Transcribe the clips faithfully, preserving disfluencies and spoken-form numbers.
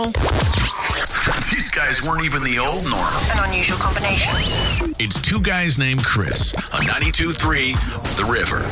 These guys weren't even the old norm. An unusual combination. It's two guys named Chris on ninety-two point three The River.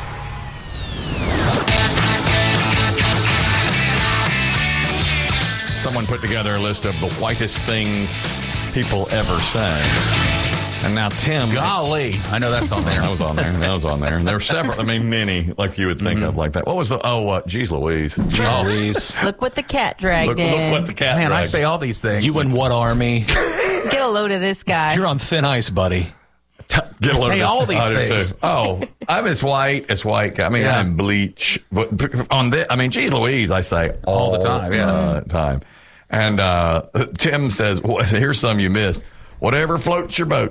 Someone put together a list of the whitest things people ever say. And now Tim... Golly. I know that's on there. That was on there. That was on there. There were several, I mean, many, like you would think mm-hmm. of like that. What was the... Oh, uh, geez Louise. Geez oh. Louise. Look what the cat dragged look, in. Look what the cat Man, dragged. I say all these things. You in what army? Get a load of this guy. You're on thin ice, buddy. T- Get a load say of all these things. Too. Oh, I'm as white as white. I mean, yeah. I'm bleach. But on this, I mean, geez Louise, I say all, all the time. Yeah. Uh, time. And uh, Tim says, well, here's some you missed. Whatever floats your boat.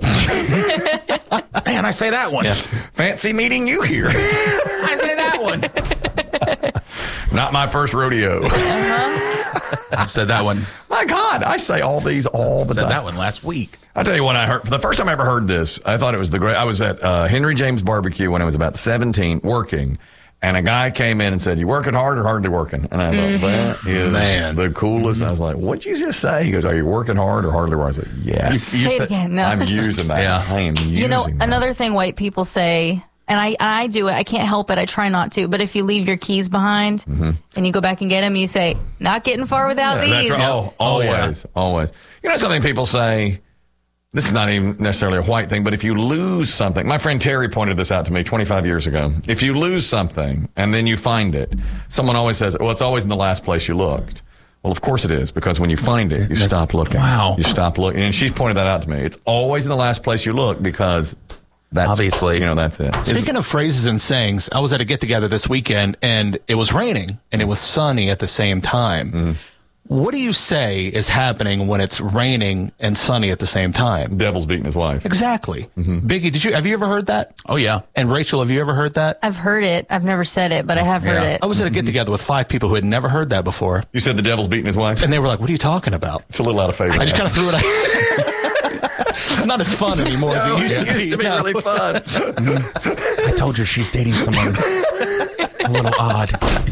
Man, I say that one. Yeah. Fancy meeting you here. I say that one. Not my first rodeo. Uh-huh. I've said that one. My God, I say all these all the said time. That one last week. I'll tell you when I heard, for the first time I ever heard this, I thought it was the great, I was at uh, Henry James Barbecue when I was about seventeen working. And a guy came in and said, "You working hard or hardly working?" And I Mm-hmm. thought, that is Man. the coolest. I was like, "What'd you just say?" He goes, "Are you working hard or hardly working?" I said, "Yes." You, you say it again. No. I'm using that. Yeah. I am using You know, that. another thing white people say, and I, I do it, I can't help it, I try not to, but if you leave your keys behind mm-hmm. and you go back and get them, you say, "Not getting far without Yeah, these." that's right. Oh, always, yeah. always. You know something people say, this is not even necessarily a white thing, but if you lose something, my friend Terry pointed this out to me twenty-five years ago. If you lose something and then you find it, someone always says, well, it's always in the last place you looked. Well, of course it is, because when you find it, you That's, stop looking. Wow. You stop looking. And she's pointed that out to me. It's always in the last place you look because that's, obviously, you know, that's it. Speaking of phrases and sayings, I was at a get-together this weekend, and it was raining, and it was sunny at the same time. Mm-hmm. What do you say is happening when it's raining and sunny at the same time? Devil's beating his wife. Exactly. Mm-hmm. Biggie, did you have you ever heard that? Oh, yeah. And Rachel, have you ever heard that? I've heard it. I've never said it, but I have heard Yeah. it. I was at a get-together with five people who had never heard that before. You said the devil's beating his wife? And they were like, what are you talking about? It's a little out of favor. I just kind of threw it out. It's not as fun anymore no, as it used it to used be. to be No. really fun. I told you she's dating someone a little odd.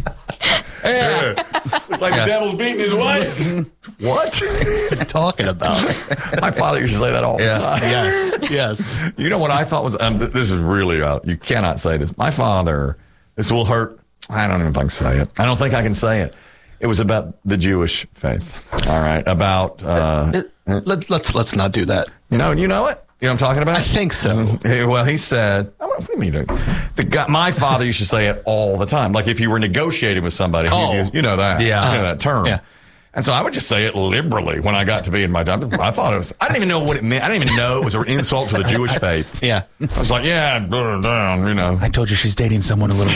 Yeah. It's like Yeah. the devil's beating his wife. What? What are you talking about? My father used to say that all the Yes. time. Yes, yes. You know what I thought was, um, th- this is really, uh, you cannot say this. My father, this will hurt. I don't even think I can say it. I don't think I can say it. It was about the Jewish faith. All right. About, uh, Let, let's let's not do that. you know, you know it? You know what I'm talking about? I think so. Hey, well, he said, what do you mean? The guy, my father used to say it all the time. Like if you were negotiating with somebody, he'd Oh. use- you know that, Yeah. you know that term. Yeah. And so I would just say it liberally when I got to be in my job. I thought it was, I didn't even know what it meant. I didn't even know it was an insult to the Jewish faith. Yeah. I was like, yeah, down, you know. I told you she's dating someone a little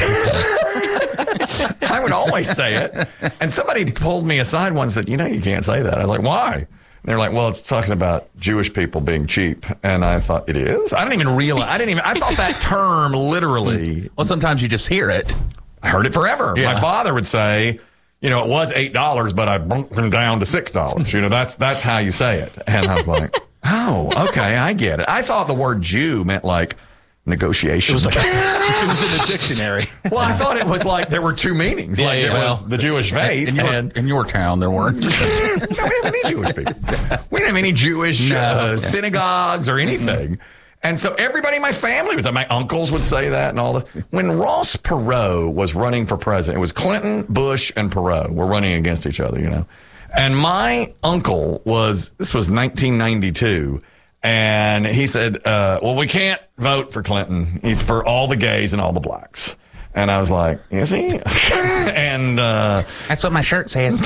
bit. I would always say it. And somebody pulled me aside once and said, you know, you can't say that. I was like, why? And they're like, well, it's talking about Jewish people being cheap. And I thought, it is? I didn't even realize. I didn't even, I thought that term literally. Well, sometimes you just hear it. I heard it forever. Yeah. My father would say, you know, it was eight dollars, but I bumped him down to six dollars. You know, that's that's how you say it. And I was like, oh, okay, I get it. I thought the word Jew meant like negotiation. It was like it was in the dictionary. Well, I thought it was like there were two meanings. Yeah, like yeah, there well, was the Jewish faith In your, and in your town, there weren't. no, we didn't have any Jewish people. We didn't have any Jewish No. uh, synagogues or anything. Mm-hmm. And so everybody in my family was, my uncles would say that and all that. When Ross Perot was running for president, it was Clinton, Bush, and Perot were running against each other, you know. And my uncle was, this was nineteen ninety-two, and he said, uh, well, we can't vote for Clinton. He's for all the gays and all the blacks. And I was like, is he? and uh, That's what my shirt says.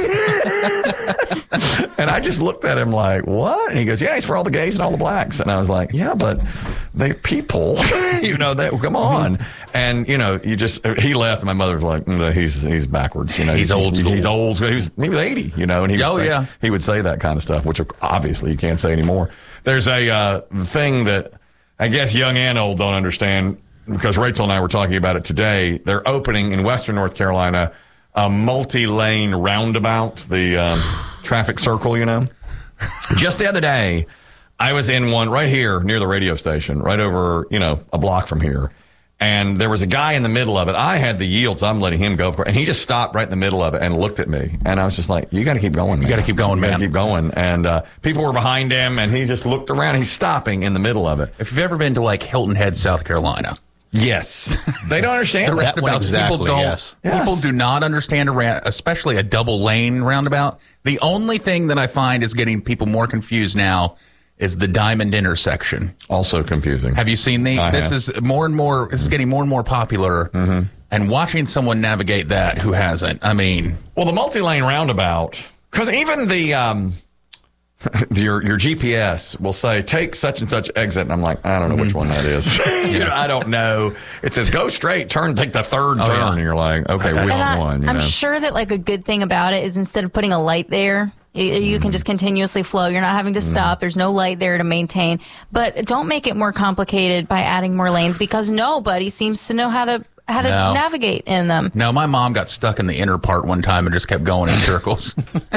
and I just looked at him like, what? And he goes, yeah, he's for all the gays and all the blacks. And I was like, yeah, but they're people, you know, that come on. And, you know, you just, he left and my mother was like, mm, he's, he's backwards, you know, He's old school. He's old school. He was, he was eighty, you know, and he would Oh, say, yeah. he would say that kind of stuff, which obviously you can't say anymore. There's a uh, thing that I guess young and old don't understand, because Rachel and I were talking about it today. They're opening in Western North Carolina a multi-lane roundabout, the um, traffic circle, you know. Just the other day, I was in one right here near the radio station, right over, you know, a block from here. And there was a guy in the middle of it. I had the yield, so I'm letting him go. For, and he just stopped right in the middle of it and looked at me. And I was just like, you got to keep going, man. You got to keep going, you man. got to keep going. And uh, people were behind him, and he just looked around. He's stopping in the middle of it. If you've ever been to like Hilton Head, South Carolina. Yes. They don't understand The that. roundabouts, exactly, people don't. yes. Yes. People do not understand a round, especially a double lane roundabout. The only thing that I find is getting people more confused now is the diamond intersection. Also confusing. Have you seen the? I This have. is more and more. This is getting more and more popular. Mm-hmm. And watching someone navigate that who hasn't. I mean, Well, the multi-lane roundabout, because even the um, your your G P S will say take such and such exit, and I'm like, I don't know which one that is. You know, I don't know. It says go straight, turn, take the third Oh, turn, yeah. and you're like, okay, which And I, one? You I'm know? sure that like a good thing about it is instead of putting a light there, you, you can just continuously flow. You're not having to stop. There's no light there to maintain. But don't make it more complicated by adding more lanes because nobody seems to know how to how to No. navigate in them. no, my mom got stuck in the inner part one time and just kept going in circles.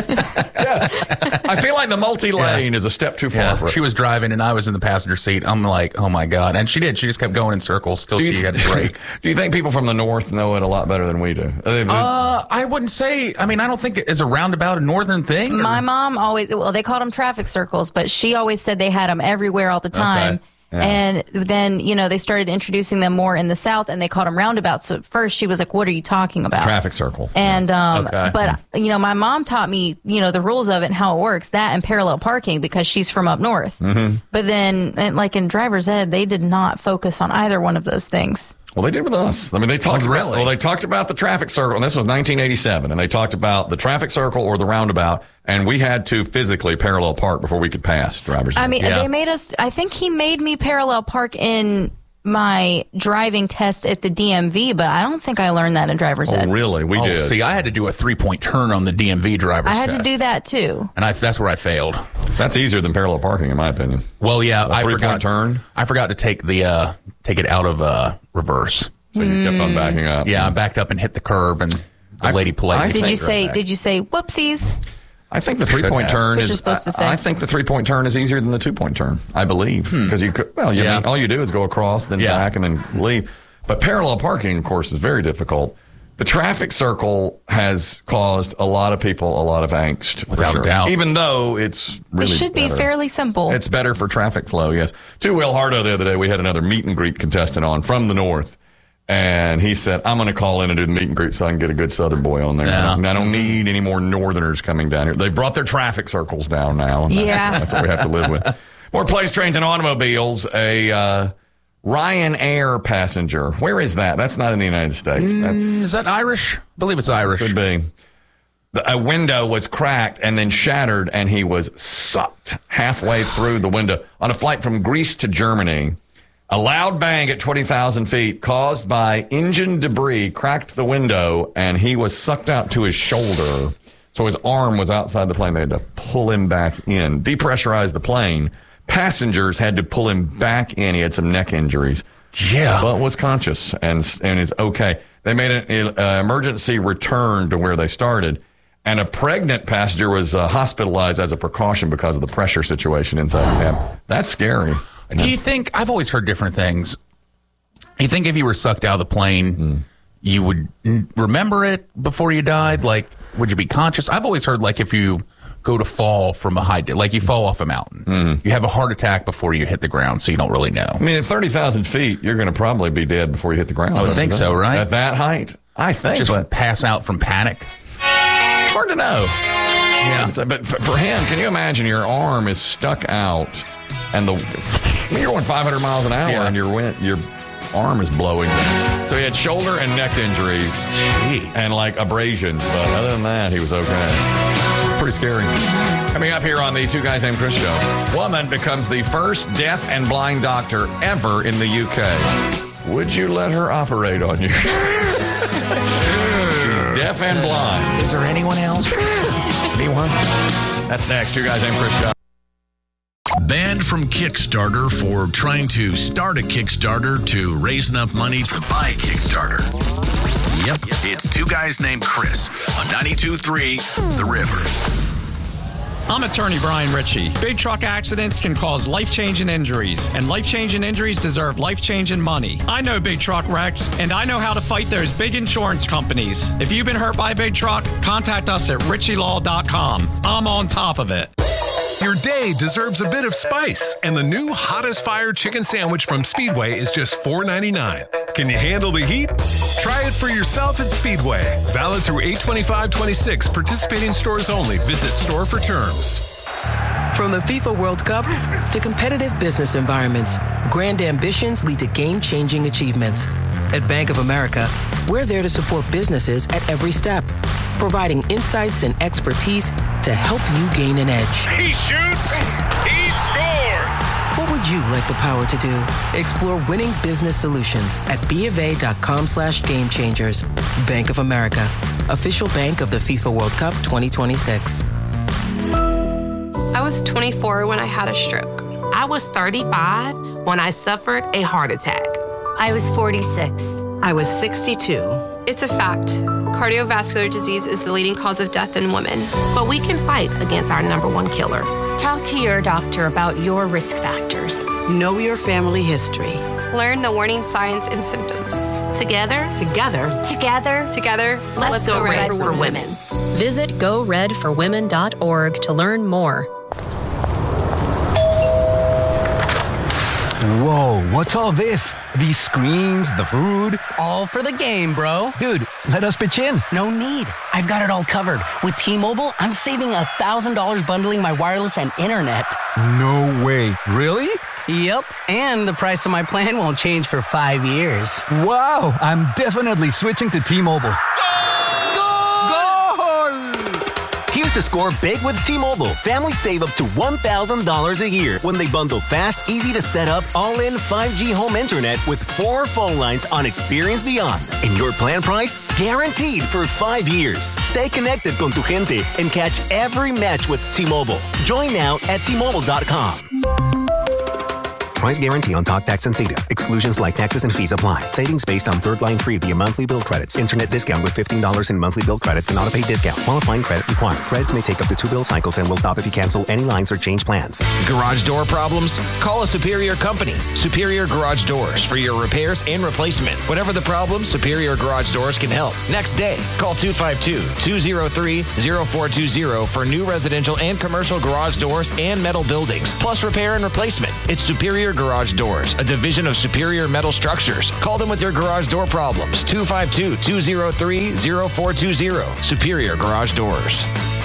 Yes, I feel like the multi-lane is a step too far Yeah, for it. she was driving and I was in the passenger seat. I'm like, oh my God. And she did. She just kept going in circles. Still, Do she you, had to brake. do you think people from the north know it a lot better than we do? Uh, they- Uh, I wouldn't say. I mean, I don't think it is a roundabout a northern thing. or- My mom always, well, they called them traffic circles, but she always said they had them everywhere all the time. Okay. Yeah. And then, you know, they started introducing them more in the South and they called them roundabouts. So at first she was like, what are you talking about? traffic circle. And, um, Okay. but, you know, my mom taught me, you know, the rules of it and how it works, that and parallel parking because she's from up north. Mm-hmm. But then, and like in driver's ed, they did not focus on either one of those things. Well, they did with us. I mean, they talked Oh, about, really? well, they talked about the traffic circle, and this was nineteen eighty-seven, and they talked about the traffic circle or the roundabout, and we had to physically parallel park before we could pass drivers. I mean, Yeah. they made us, I think he made me parallel park in my driving test at the D M V, but I don't think I learned that in driver's oh, ed. really? We oh, did. see, I had to do a three point turn on the D M V driver's I had to test. do that too. And I, that's where I failed. That's easier than parallel parking, in my opinion. Well, yeah, I three-point forgot. turn? I forgot to take the uh, take it out of uh, reverse. So you kept on backing up. Yeah, I backed up and hit the curb, and the I- lady politely. I Did think you they're say, back. did you say, whoopsies? I think the three-point have. turn That's what is. you're supposed to say. I think the three-point turn is easier than the two-point turn. I believe because you could. Well, you Yeah. mean, all you do is go across, then Yeah. back, and then leave. But parallel parking, of course, is very difficult. The traffic circle has caused a lot of people a lot of angst, for Without a sure. doubt. Even though it's really It should be better. fairly simple. It's better for traffic flow, yes. To Will Hardo the other day, we had another meet and greet contestant on from the north. And he said, I'm going to call in and do the meet and greet so I can get a good Southern boy on there. Yeah. I, don't, I don't need any more Northerners coming down here. They've brought their traffic circles down now. And that's, Yeah. That's what we have to live with. More planes, trains, and automobiles. A uh, Ryanair passenger. Where is that? That's not in the United States. That's Is that Irish? I believe it's Irish. could be. The- A window was cracked and then shattered, and he was sucked halfway through the window on a flight from Greece to Germany. A loud bang at twenty thousand feet caused by engine debris cracked the window, and he was sucked out to his shoulder. So his arm was outside the plane. They had to pull him back in, depressurize the plane. Passengers had to pull him back in. He had some neck injuries. Yeah. But was conscious and and is okay. They made an uh, emergency return to where they started, and a pregnant passenger was uh, hospitalized as a precaution because of the pressure situation inside the cab. That's scary. Do you think, I've always heard different things. You think if you were sucked out of the plane, Hmm. you would n- remember it before you died? Like, would you be conscious? I've always heard, like, if you go to fall from a high, like you fall off a mountain, Hmm. you have a heart attack before you hit the ground, so you don't really know. I mean, at thirty thousand feet, you're going to probably be dead before you hit the ground. I would think so, right? At that height, I think. Just but pass out from panic. hard to know. Yeah. So, but f- for him, can you imagine your arm is stuck out, and the I mean, you're going five hundred miles an hour, Yeah. and your win- your arm is blowing. So he had shoulder and neck injuries, Jeez. and like abrasions. But other than that, he was okay. It's pretty scary. Coming up here on the Two Guys Named Chris show, woman becomes the first deaf and blind doctor ever in the U K. Would you let her operate on you? She's deaf and blind. Is there anyone else? Anyone? That's next. Two Guys Named Chris show. Banned from Kickstarter for trying to start a Kickstarter to raise enough money to buy a Kickstarter. Yep, it's Two Guys Named Chris on ninety-two point three The River. I'm attorney Brian Ritchie. Big truck accidents can cause life-changing injuries, and life-changing injuries deserve life-changing money. I know big truck wrecks, and I know how to fight those big insurance companies. If you've been hurt by a big truck, contact us at ritchie law dot com. I'm on top of it. Your day deserves a bit of spice, and the new Hot as Fire chicken sandwich from Speedway is just four ninety-nine. Can you handle the heat? Try it for yourself at Speedway. Valid through eight twenty-five twenty-six. Participating stores only. Visit store for terms. From the FIFA World Cup to competitive business environments, grand ambitions lead to game-changing achievements. At Bank of America, we're there to support businesses at every step, providing insights and expertise to help you gain an edge. He shoots, he scores! What would you like the power to do? Explore winning business solutions at bofa.com slash game changers. Bank of America, official bank of the FIFA World Cup twenty twenty-six. I was twenty-four when I had a stroke. I was thirty-five when I suffered a heart attack. I was forty-six. I was sixty-two. It's a fact. Cardiovascular disease is the leading cause of death in women. But we can fight against our number one killer. Talk to your doctor about your risk factors. Know your family history. Learn the warning signs and symptoms. Together, Together. Together. Together, let's, let's go, go red, red for, for women. women. Visit go red for women dot org to learn more. Whoa, what's all this? These screens, the food? All for the game, bro. Dude, let us pitch in. No need. I've got it all covered. With T-Mobile, I'm saving one thousand dollars bundling my wireless and internet. No way. Really? Yep, and the price of my plan won't change for five years. Wow, I'm definitely switching to T-Mobile. Here to score big with T-Mobile. Families save up to one thousand dollars a year when they bundle fast, easy to set up, all-in five G home internet with four phone lines on Experience Beyond. And your plan price? Guaranteed for five years. Stay connected con tu gente and catch every match with T-Mobile. Join now at T Mobile dot com. Price guarantee on talk, tax, and data. Exclusions like taxes and fees apply. Savings based on third line free via monthly bill credits. Internet discount with fifteen dollars in monthly bill credits and auto-pay discount. Qualifying credit required. Credits may take up to two bill cycles and will stop if you cancel any lines or change plans. Garage door problems? Call a Superior company. Superior Garage Doors for your repairs and replacement. Whatever the problem, Superior Garage Doors can help. Next day, call two five two, two zero three, zero four two zero for new residential and commercial garage doors and metal buildings, plus repair and replacement. It's Superior Garage Doors, a division of Superior Metal Structures. Call them with your garage door problems. two five two, two zero three, zero four two zero. Superior Garage Doors.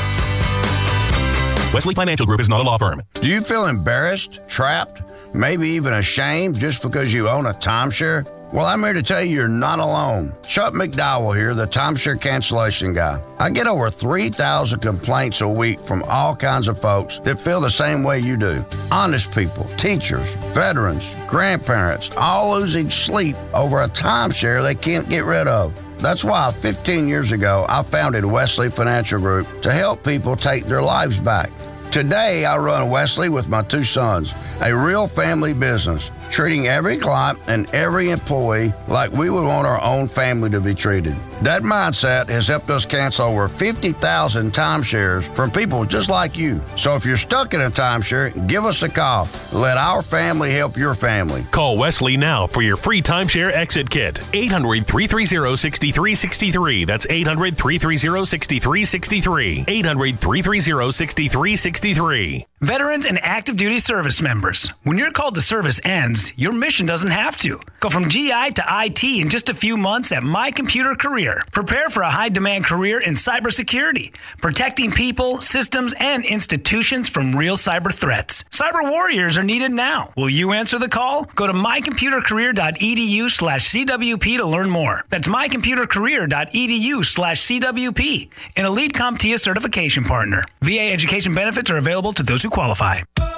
Wesley Financial Group is not a law firm. Do you feel embarrassed, trapped, maybe even ashamed just because you own a timeshare? Well, I'm here to tell you you're not alone. Chuck McDowell here, the timeshare cancellation guy. I get over three thousand complaints a week from all kinds of folks that feel the same way you do. Honest people, teachers, veterans, grandparents, all losing sleep over a timeshare they can't get rid of. That's why fifteen years ago, I founded Wesley Financial Group to help people take their lives back. Today, I run Wesley with my two sons, a real family business, treating every client and every employee like we would want our own family to be treated. That mindset has helped us cancel over fifty thousand timeshares from people just like you. So if you're stuck in a timeshare, give us a call. Let our family help your family. Call Wesley now for your free timeshare exit kit. eight hundred, three three zero, six three six three. That's eight hundred, three three zero, six three six three. eight hundred, three three zero, six three six three. Veterans and active duty service members. When your call to service ends, your mission doesn't have to. Go from G I to I T in just a few months at My Computer Career. Prepare for a high-demand career in cybersecurity, protecting people, systems, and institutions from real cyber threats. Cyber warriors are needed now. Will you answer the call? Go to mycomputercareer.edu slash CWP to learn more. That's mycomputercareer.edu slash CWP, an Elite CompTIA certification partner. V A education benefits are available to those who qualify.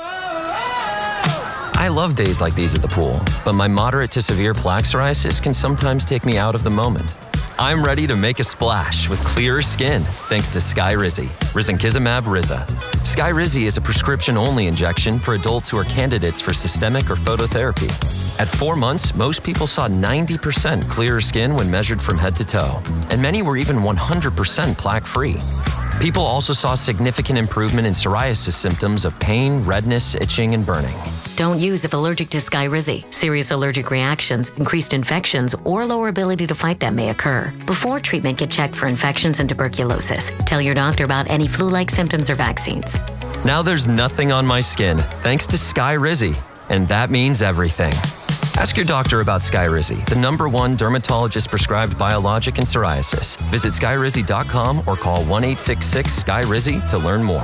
I love days like these at the pool, but my moderate to severe plaque psoriasis can sometimes take me out of the moment. I'm ready to make a splash with clearer skin thanks to Skyrizi, risankizumab Riza. Skyrizi is a prescription-only injection for adults who are candidates for systemic or phototherapy. At four months, most people saw ninety percent clearer skin when measured from head to toe, and many were even one hundred percent plaque-free. People also saw significant improvement in psoriasis symptoms of pain, redness, itching, and burning. Don't use if allergic to Skyrizi. Serious allergic reactions, increased infections, or lower ability to fight them may occur. Before treatment, get checked for infections and tuberculosis. Tell your doctor about any flu-like symptoms or vaccines. Now there's nothing on my skin, thanks to Skyrizi. And that means everything. Ask your doctor about Skyrizi, the number one dermatologist-prescribed biologic in psoriasis. Visit Skyrizi dot com or call one eight six six Sky Rizzi to learn more.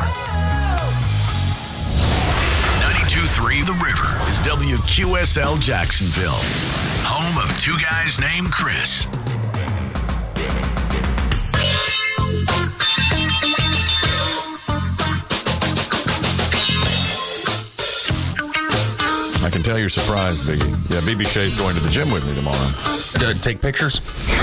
ninety-two point three The River is W Q S L Jacksonville, home of two guys named Chris. I can tell you're surprised, Biggie. Yeah, B B Shay's going to the gym with me tomorrow. Uh, take pictures?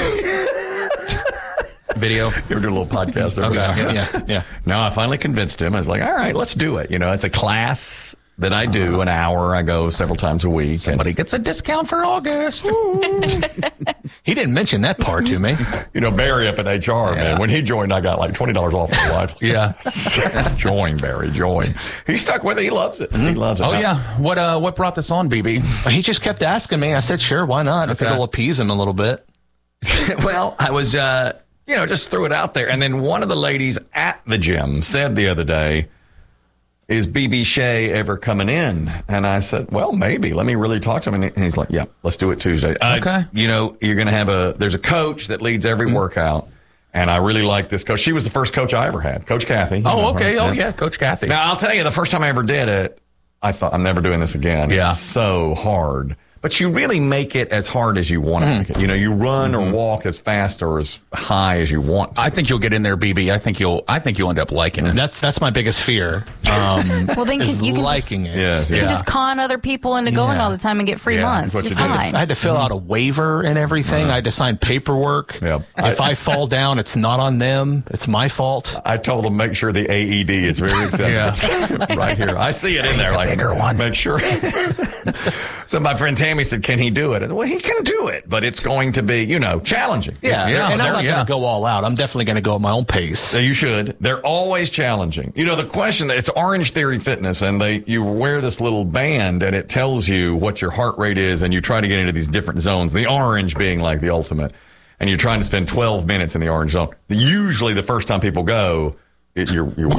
Video? You ever do a little podcast over Okay, there? yeah, yeah, yeah. No, I finally convinced him. I was like, all right, let's do it. You know, it's a class that I do, an hour. I go several times a week. Somebody gets a discount for August. He didn't mention that part to me. You know, Barry up in H R, Yeah. man, when he joined, I got like twenty dollars off my life. Yeah. Join, Barry, join. He stuck with it. He loves it. He loves it. Oh, yeah. What uh, what brought this on, B B? He just kept asking me. I said, sure, why not? If Okay. it'll appease him a little bit. Well, I was, uh, you know, just threw it out there. And then one of the ladies at the gym said the other day, is B B Shay ever coming in? And I said, well, maybe. Let me really talk to him. And he's like, yeah, let's do it Tuesday. Okay. Uh, you know, you're going to have a, there's a coach that leads every Mm-hmm. workout. And I really like this coach. She was the first coach I ever had, Coach Kathy. You know Oh, okay. her. Oh, yeah, Coach Kathy. Now, I'll tell you, the first time I ever did it, I thought, I'm never doing this again. Yeah. It's so hard. But you really make it as hard as you want to make it. You know, you run or walk as fast or as high as you want to. I think you'll get in there, B B. I think you'll. I think you'll end up liking it. That's that's my biggest fear. Um, Well, then is can- you can just- liking it. Yes, You yeah. can just con other people into going Yeah. all the time and get free Yeah, months. that's You're what you do. fine. I had to fill out a waiver and everything. I had to sign paperwork. Yep. If I, fall down, it's not on them. It's my fault. I told him make sure the A E D is very accessible. right here. I see it in there. Like bigger one. Make sure. So my friend Tammy said, "Can he do it?" I said, well, he can do it, but it's going to be, you know, challenging. Yeah, Yeah, and I'm there- not yeah. going to go all out. I'm definitely going to go at my own pace. So you should. They're always challenging. You know, the question, it's Orange Theory Fitness, and they you wear this little band, and it tells you what your heart rate is, and you try to get into these different zones, the orange being like the ultimate, and you're trying to spend twelve minutes in the orange zone. Usually the first time people go, it, you're, you're,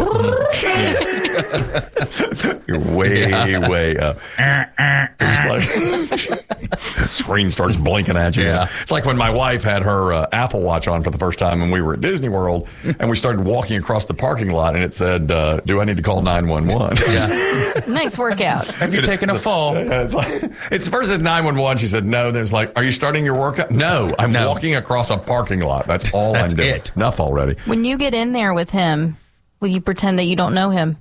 you're way, Yeah. way up. It's like, screen starts blinking at you. Yeah. It's like when my wife had her uh, Apple Watch on for the first time and we were at Disney World and we started walking across the parking lot and it said, uh, do I need to call nine one one? Yeah. Nice workout. Have you taken a fall? It's like, it's first as nine one one. She said, no. There's like, are you starting your workout? No, I'm No. walking across a parking lot. That's all That's I'm doing. it. Enough already. When you get in there with him, will you pretend that you don't know him?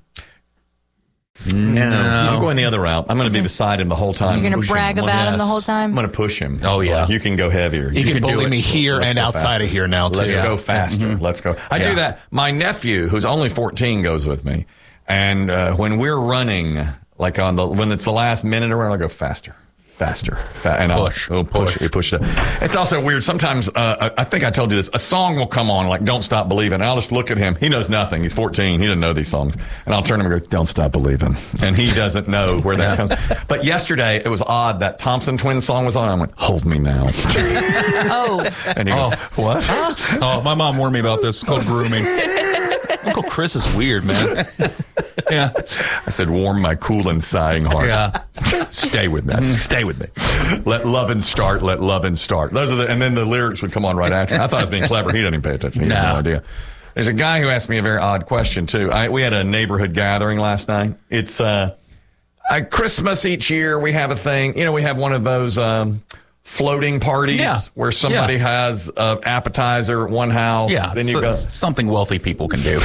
No. I'm going the other route. I'm going to be beside him the whole time. You're gonna Push him. brag I'm about him the yes. whole time? I'm going to push him. Oh, yeah. Like, you can go heavier. You, You can do bully it. me here Let's and go outside faster. of here now, too. Let's Yeah. go faster. Mhm. Let's go. I Yeah. do that. My nephew, who's only fourteen, goes with me. And uh, when we're running, like on the when it's the last minute around, I go faster. Faster, fa- and Push. I'll oh, push, Push. push it. It's also weird. Sometimes uh, I I think I told you this. A song will come on, like "Don't Stop Believing." And I'll just look at him. He knows nothing. He's fourteen. He doesn't know these songs. And I'll turn to him and go, "Don't stop believing." And he doesn't know where that comes. But yesterday it was odd that Thompson Twins song was on. I went, "Hold me now." Oh. And he goes, "What?" Oh, my mom warned me about this. It's called grooming. Uncle Chris is weird, man. Yeah. I said, "Warm my cool and sighing heart." Yeah. Stay with me. Stay with me. Let lovin' start. Let lovin' start. Those are the, and then the lyrics would come on right after. I thought I was being clever. He didn't even pay attention. He had No. no idea. There's a guy who asked me a very odd question too. I, we had a neighborhood gathering last night. It's uh, a Christmas each year. We have a thing. You know, we have one of those um, floating parties Yeah. where somebody Yeah. has an appetizer at one house. Yeah. Then you so- go. something wealthy people can do.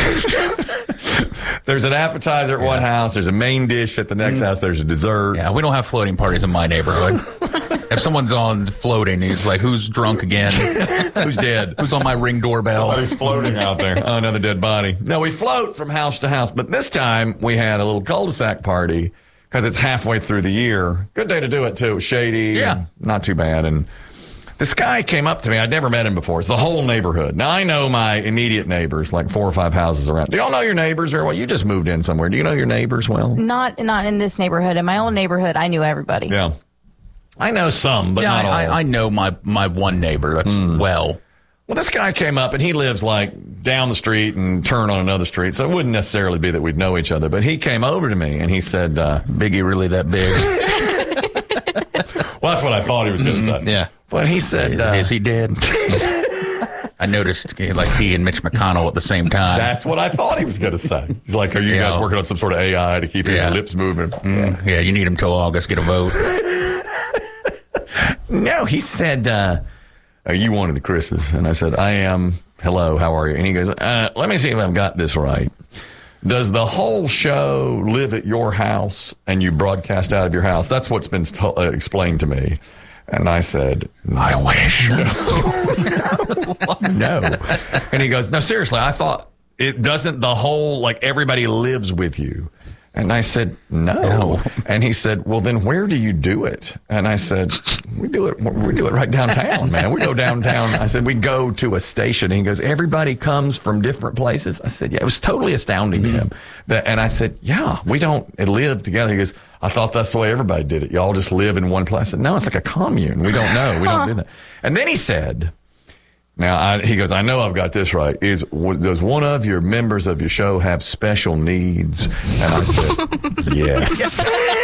There's an appetizer at one house. There's a main dish at the next house. There's a dessert. Yeah, we don't have floating parties in my neighborhood. If someone's on floating, he's like, who's drunk again? Who's dead? Who's on my ring doorbell? Somebody's floating out there. Oh, another dead body. No, we float from house to house. But this time we had a little cul-de-sac party because it's halfway through the year. Good day to do it, too. It was shady. Yeah. and Not too bad. And This guy came up to me. I'd never met him before. It's the whole neighborhood. Now, I know my immediate neighbors, like four or five houses around. Do y'all know your neighbors? Or well, you just moved in somewhere. Do you know your neighbors well? Not not in this neighborhood. In my old neighborhood, I knew everybody. Yeah. I know some, but yeah, not I, all. I, I know my, my one neighbor. That's mm. well. Well, this guy came up, and he lives, like, down the street and turn on another street, so it wouldn't necessarily be that we'd know each other. But he came over to me, and he said, uh, Biggie really that big? Well, that's what I thought he was going to say. Mm, yeah. But he said... Uh, Is he dead? I noticed, like, he and Mitch McConnell at the same time. That's what I thought he was going to say. He's like, are you yeah. guys working on some sort of A I to keep his yeah. lips moving? Mm, yeah, you need him till August. Get a vote. No, he said... Uh, Are you one of the Chris's? And I said, I am. Hello, how are you? And he goes, uh, let me see if I've got this right. Does the whole show live at your house and you broadcast out of your house? That's what's been to- uh, explained to me. And I said, no. I wish. No. No. And he goes, no, seriously, I thought it doesn't the whole, like everybody lives with you. And I said, no. no. And he said, well, then where do you do it? And I said, we do it we do it right downtown, man. We go downtown. I said, we go to a station. And he goes, everybody comes from different places. I said, yeah, it was totally astounding mm-hmm. to him. That, and I said, yeah, we don't live together. He goes, I thought that's the way everybody did it. Y'all just live in one place. I said, no, it's like a commune. We don't know. We don't do that. And then he said... Now, I, he goes, I know I've got this right. Is was, does one of your members of your show have special needs? And I said, yes.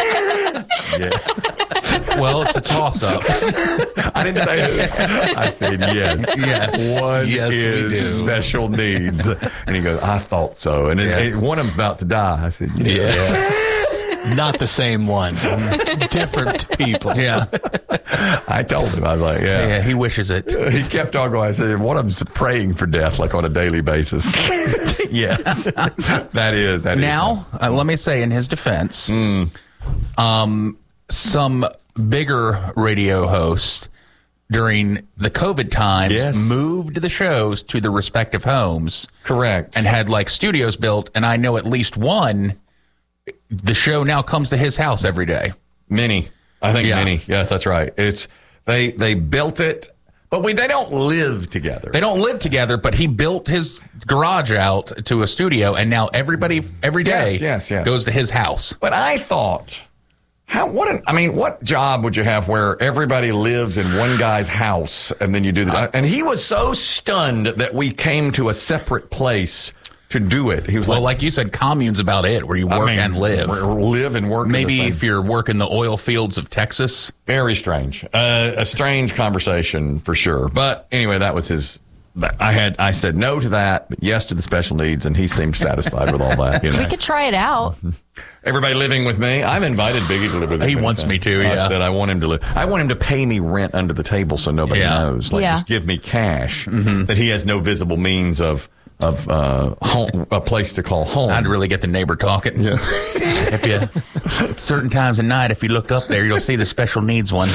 Yes. Well, it's a toss-up. I didn't say who. I said yes. Yes. One yes, is we do. special needs. And he goes, I thought so. And yeah. it, it, one of them's about to die. I said, yes. yes. Not the same one. Different people. Yeah. I told him, I was like, yeah. Yeah, he wishes it. He kept on going. I said, one of them's praying for death, like on a daily basis. Yes. That is. That now, is. Uh, let me say in his defense, mm. um, some bigger radio hosts during the COVID times yes. moved the shows to the respective homes. Correct. And had like studios built. And I know at least one, the show now comes to his house every day. Many. I think yeah. many. Yes, that's right. It's they they built it, but we they don't live together. They don't live together, but he built his garage out to a studio, and now everybody every day yes, yes, yes. goes to his house. But I thought, how what an, I mean, what job would you have where everybody lives in one guy's house, and then you do that? And he was so stunned that we came to a separate place to do it. He was well, like, like you said, commune's about it, where you work I mean, and live. Live and work. Maybe if you're working the oil fields of Texas. Very strange. Uh, a strange conversation for sure. But anyway, that was his. I had. I said no to that, but yes to the special needs, and he seemed satisfied with all that. You know? We could try it out. Everybody living with me. I've invited Biggie to live with me. He wants me to. Yeah. I said I want him to live. I want him to pay me rent under the table so nobody yeah. knows. Like yeah. just give me cash mm-hmm. that he has no visible means of. Of uh, home, a place to call home. I'd really get the neighbor talking. Yeah. If you certain times at night, if you look up there, you'll see the special needs one.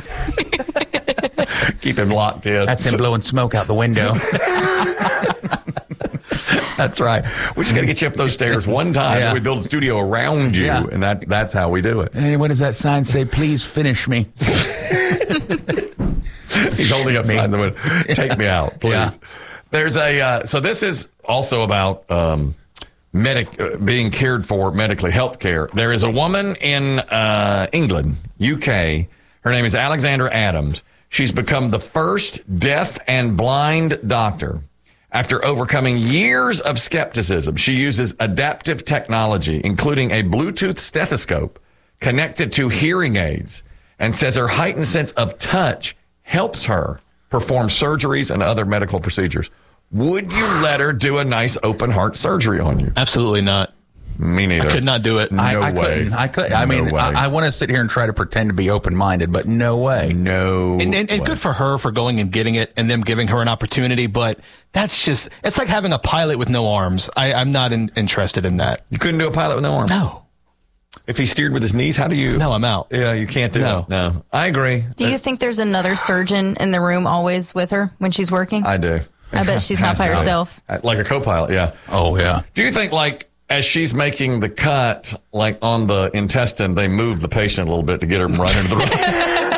Keep him locked in. That's him blowing smoke out the window. That's right. We just got to get you up those stairs one time. Yeah. And we build a studio around you, yeah. and that that's how we do it. And what does that sign say? Please finish me. He's holding up sign the window. Take me out, please. Yeah. There's a uh, so this is also about um, medic uh, being cared for medically, health care. There is a woman in uh, England, U K. Her name is Alexandra Adams. She's become the first deaf and blind doctor. After overcoming years of skepticism, she uses adaptive technology, including a Bluetooth stethoscope connected to hearing aids, and says her heightened sense of touch helps her perform surgeries and other medical procedures. Would you let her do a nice open heart surgery on you? Absolutely not. Me neither. I could not do it. No I, I way. Couldn't. I could. I no mean, way. I, I want to sit here and try to pretend to be open-minded, but no way. No. And, and, and way. good for her for going and getting it and them giving her an opportunity. But that's just, it's like having a pilot with no arms. I, I'm not in, interested in that. You couldn't do a pilot with no arms? No. If he steered with his knees, how do you? No, I'm out. Yeah, you can't do no. it. No. I agree. Do you think there's another surgeon in the room always with her when she's working? I do. I bet she's not by herself. Like a co-pilot, yeah. Oh, yeah. Do you think, like, as she's making the cut, like on the intestine, they move the patient a little bit to get her right into the room?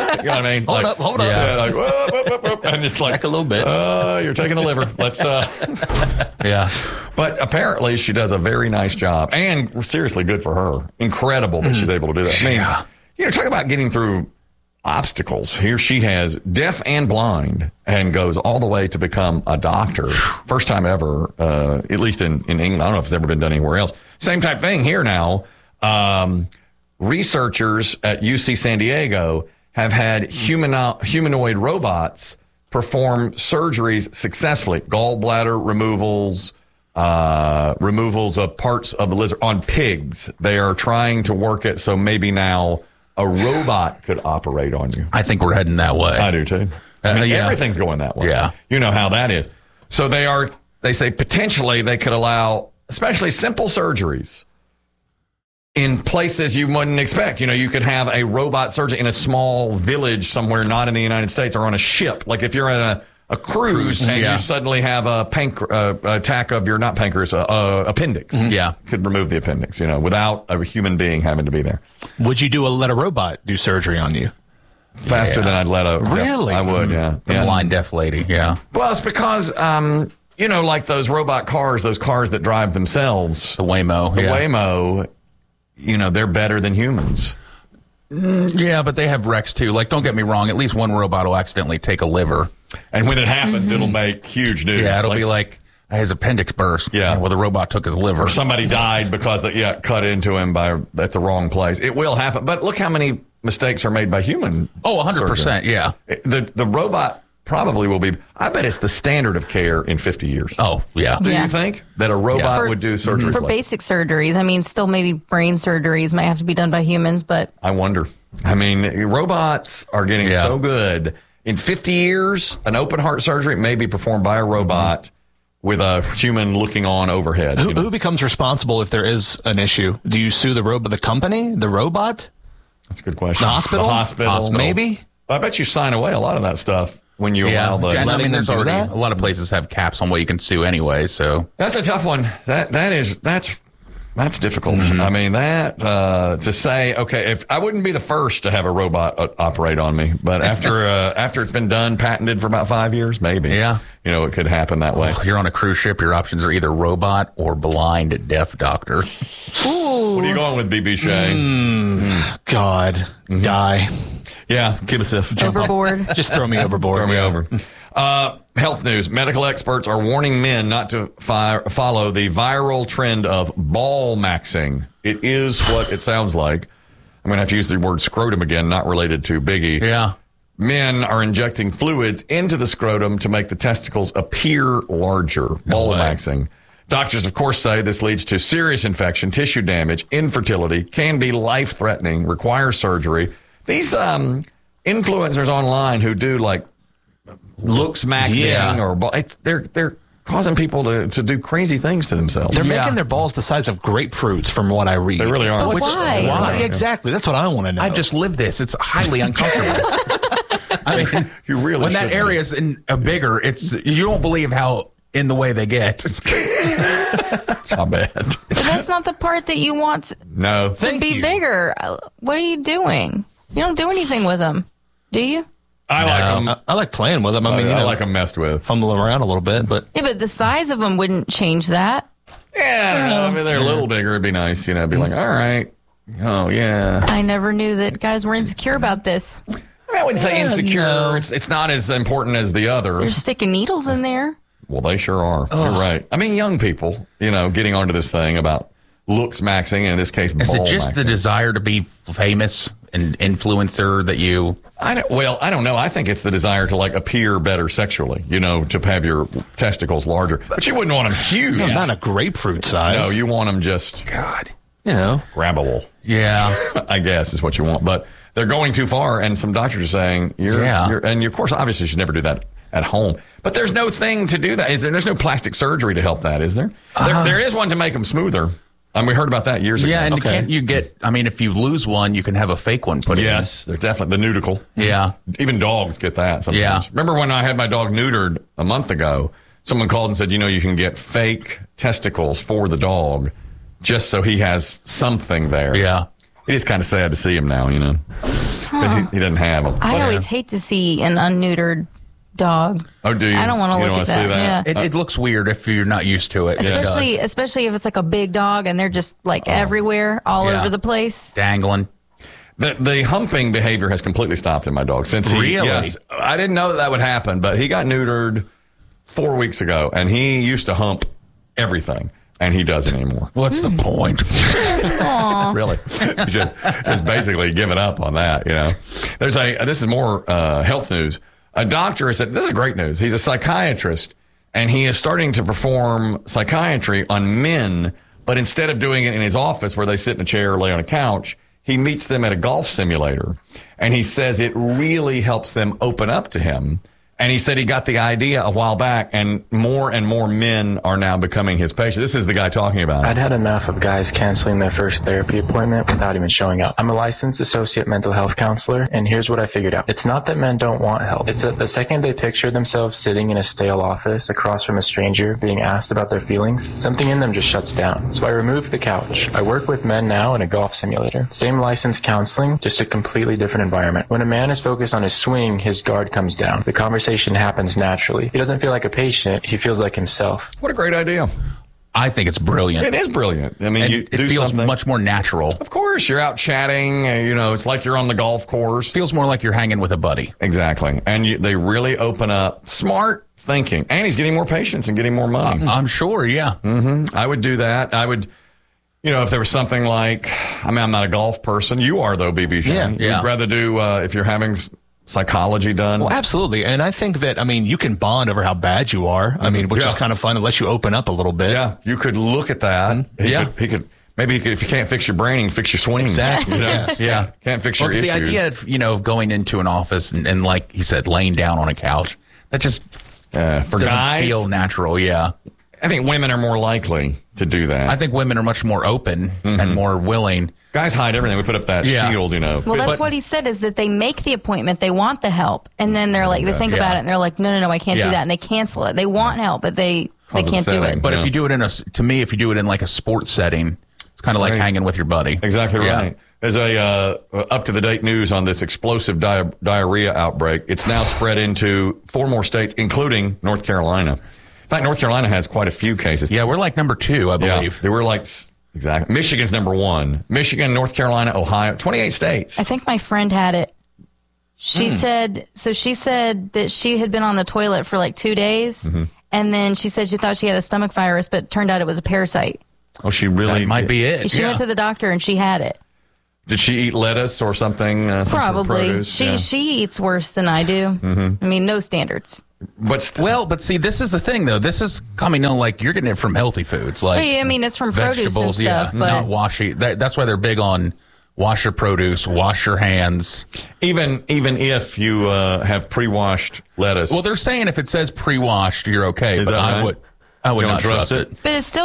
You know what I mean? Hold like, up, hold up. Yeah, like, whoop, whoop, whoop, whoop, and it's like Back a little bit. Uh, you're taking the liver. Let's. Uh, yeah. But apparently, she does a very nice job, and seriously, good for her. Incredible that she's able to do that. I mean, Yeah. you know, talk about getting through obstacles. Here she has deaf and blind, and goes all the way to become a doctor. First time ever, uh, at least in in England. I don't know if it's ever been done anywhere else. Same type thing here now. Um, researchers at U C San Diego have had humano- humanoid robots perform surgeries successfully. Gallbladder removals, uh, removals of parts of the lizard on pigs. They are trying to work it so maybe now a robot could operate on you. I think we're heading that way. I do too. I mean, Uh, yeah. everything's going that way. Yeah. You know how that is. So they are, they say potentially they could allow, especially simple surgeries in places you wouldn't expect. You know, you could have a robot surgeon in a small village somewhere, not in the United States, or on a ship. Like if you're in a, a cruise and yeah. you suddenly have a panc- uh, attack of your, not pancreas, uh, uh, appendix. Mm-hmm. Yeah. Could remove the appendix, you know, without a human being having to be there. Would you do a let a robot do surgery on you? Faster Yeah. than I'd let a... Really? I would, yeah. The yeah. blind deaf lady. Yeah. Well, it's because, um, you know, like those robot cars, those cars that drive themselves. The Waymo. The yeah. Waymo, you know, they're better than humans. Mm, yeah, but they have wrecks too. Like, don't get me wrong. At least one robot will accidentally take a liver. And when it happens, it'll make huge news. Yeah, it'll be like his appendix burst. Yeah. Well, the robot took his liver. Or somebody died because it yeah, cut into him by at the wrong place. It will happen. But look how many mistakes are made by human Oh, one hundred percent. surgeons. Yeah. The, the robot probably will be, I bet it's the standard of care in fifty years. Oh, yeah. Do Yeah. you think that a robot For- would do surgeries For like basic surgeries, I mean, still maybe brain surgeries might have to be done by humans, but I wonder. I mean, robots are getting Yeah. so good. In fifty years, an open heart surgery may be performed by a robot with a human looking on overhead. Who, you know? who becomes responsible if there is an issue? Do you sue the robot, the company, the robot, That's a good question. the hospital, The hospital. Hospital. maybe? I bet you sign away a lot of that stuff when you Yeah. allow the. And I letting mean, there's them do already that? a lot of places have caps on what you can sue anyway. So That's a tough one. That that is that's that's difficult. Mm-hmm. I mean that uh, to say okay, if I wouldn't be the first to have a robot uh, operate on me, but after uh, after it's been done, patented for about five years, maybe. Yeah. you know, it could happen that way. you're on a cruise ship. Your options are either robot or blind deaf doctor. What are you going with, B B Shay? Mm, God, Mm-hmm. die. Yeah, give us a jump off. overboard. Just throw me overboard. Throw me yeah. over. Uh, health news. Medical experts are warning men not to fi- follow the viral trend of ball maxing. It is what it sounds like. I'm going to have to use the word scrotum again, not related to Biggie. Yeah. Men are injecting fluids into the scrotum to make the testicles appear larger. Ball way. maxing. Doctors, of course, say this leads to serious infection, tissue damage, infertility, can be life-threatening, requires surgery. These um, influencers online who do like looks maxing Yeah. or ball, it's, they're they're causing people to, to do crazy things to themselves. They're Yeah. making their balls the size of grapefruits, from what I read. They really are. But Which- why? Why? Exactly. That's what I want to know. I just lived this. It's highly uncomfortable. I mean, You really when that shouldn't. area is in a bigger, it's you don't believe how in the way they get. It's not bad. But that's not the part that you want No. to be bigger. What are you doing? You don't do anything with them, do you? I like them. I, I like playing with them. I I, mean, you I know, like them messed with. fumbling around a little bit, but Yeah, but the size of them wouldn't change that. Yeah, I don't know. I mean, they're a little bigger. It'd be nice, you know, be like, all right. Oh, yeah. I never knew that guys were insecure about this. I, mean, I wouldn't say Yeah, insecure. no. It's, it's not as important as the other. They're sticking needles in there. Well, they sure are. You're right. I mean, young people, you know, getting onto this thing about looks maxing, and in this case, Is ball it just maxing. the desire to be famous and influencer that you? I don't, well, I don't know. I think it's the desire to like appear better sexually, you know, to have your testicles larger. But you wouldn't want them huge. no, not a grapefruit size. No, you want them just God. you know. grabbable. Yeah. I guess is what you want. But they're going too far, and some doctors are saying you're, Yeah. you're and you, of course, obviously, you should never do that at home. But there's no thing to do that. Is there? There's no plastic surgery to help that, is there? Uh, there, there is one to make them smoother. I mean, we heard about that years ago. Yeah, and Okay. can't you get? I mean, if you lose one, you can have a fake one put Yes, they're definitely the nudicle. in. Yeah. Even dogs get that sometimes. Yeah. Remember when I had my dog neutered a month ago? Someone called and said, you know, you can get fake testicles for the dog just so he has something there. Yeah. It is kind of sad to see him now, you know. Because he, he doesn't have them. I always hate to see an unneutered dog. Oh, do you? I don't want to You look don't at wanna see that. that? Yeah. It, it looks weird if you're not used to it. Especially, It does. especially if it's like a big dog and they're just like everywhere, all Yeah. over the place. Dangling. The, the humping behavior has completely stopped in my dog since he. Really? Yes, I didn't know that that would happen, but he got neutered four weeks ago, and he used to hump everything, and he doesn't anymore. What's the point? Really, he just is basically giving up on that. You know, there's a. This is more uh, health news. A doctor has said this is great news. He's a psychiatrist, and he is starting to perform psychiatry on men, but instead of doing it in his office where they sit in a chair or lay on a couch, he meets them at a golf simulator, and he says it really helps them open up to him. And he said he got the idea a while back, and more and more men are now becoming his patients. This is the guy talking about it. I'd had enough of guys canceling their first therapy appointment without even showing up. I'm a licensed associate mental health counselor, and here's what I figured out. It's not that men don't want help. It's that the second they picture themselves sitting in a stale office across from a stranger being asked about their feelings, something in them just shuts down. So I removed the couch. I work with men now in a golf simulator. Same licensed counseling, just a completely different environment. When a man is focused on his swing, his guard comes down. The conversation happens naturally. He doesn't feel like a patient. He feels like himself. What a great idea. I think it's brilliant. It is brilliant. I mean, And you it do feels something. much more natural. Of course, you're out chatting. uh, You know, it's like you're on the golf course. Feels more like you're hanging with a buddy. Exactly. And you, they really open up. Smart thinking. And he's getting more patients and getting more money. I'm sure, yeah. Mm-hmm. I would do that. I would, you know, if there was something like, I mean, I'm not a golf person. You are, though, B B. Yeah, You'd yeah. rather do, uh, if you're having s- psychology done. Well, absolutely. And I think that, I mean, you can bond over how bad you are. I mean, which Yeah. is kind of fun. It lets you open up a little bit. Yeah. You could look at that. He Yeah. Could, he could, maybe he could, if you can't fix your brain, he can fix your swing. Exactly. You know? Yes. Yeah. Can't fix your Well, it's issues. the idea of, you know, going into an office and, and like he said, laying down on a couch. That just uh, for doesn't guys, feel natural, yeah. I think women are more likely to do that. I think women are much more open and more willing. Guys hide everything. We put up that Yeah. shield, you know. Well, that's But- what he said is that they make the appointment, they want the help, and then they're like, they think Yeah. about it, and they're like, no, no, no, I can't Yeah. do that, and they cancel it. They want help, but they they Cause can't do upsetting. it. But Yeah. if you do it in a, to me, if you do it in like a sports setting, it's kind of like Right. hanging with your buddy. Exactly Yeah. right. There's a uh, up to the date news on this explosive di- diarrhea outbreak. It's now spread into four more states, including North Carolina. In fact, North Carolina has quite a few cases. Yeah, we're like number two, I Yeah, believe. they were like s- exactly. Michigan's number one. Michigan, North Carolina, Ohio, twenty-eight states. I think my friend had it. She said, so she said that she had been on the toilet for like two days, and then she said she thought she had a stomach virus, but it turned out it was a parasite. Oh, she really That might be it. She yeah. went to the doctor and she had it. Did she eat lettuce or something? Uh, some sort of Probably. produce? She Yeah. she eats worse than I do. I mean, no standards. But st- Well, but see, this is the thing, though. This is coming on like you're getting it from healthy foods, like Well, yeah, I mean, it's from produce and vegetables. stuff, yeah, but not washy. That, that's why they're big on wash your produce, wash your hands. even even if you uh, have pre-washed lettuce, Well, they're saying if it says pre-washed, you're okay. Is but that I right? would, I would You don't not trust trust it? it. but it's still